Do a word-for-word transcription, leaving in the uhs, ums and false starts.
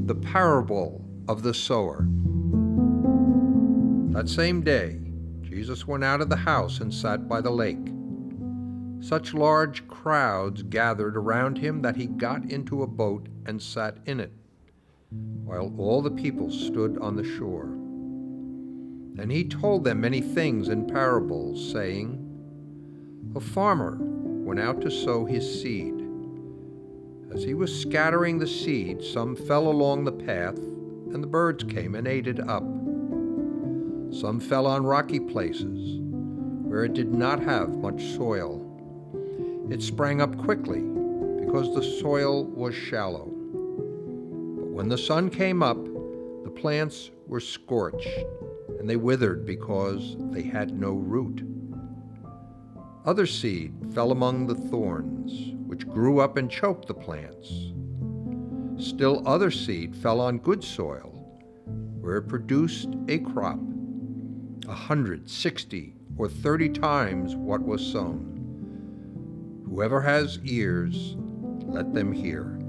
The parable of the sower. That same day, Jesus went out of the house and sat by the lake. Such large crowds gathered around him that he got into a boat and sat in it, while all the people stood on the shore. And he told them many things in parables, saying, A farmer went out to sow his seed. As he was scattering the seed, some fell along the path, and the birds came and ate it up. Some fell on rocky places, where it did not have much soil. It sprang up quickly, because the soil was shallow. But when the sun came up, the plants were scorched, and they withered because they had no root. Other seed fell among the thorns, which grew up and choked the plants. Still other seed fell on good soil, where it produced a crop, a hundred, sixty, or thirty times what was sown. Whoever has ears, let them hear.